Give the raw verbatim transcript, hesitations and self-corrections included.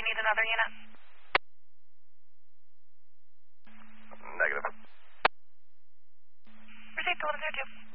you need another unit? Negative. Received one zero two.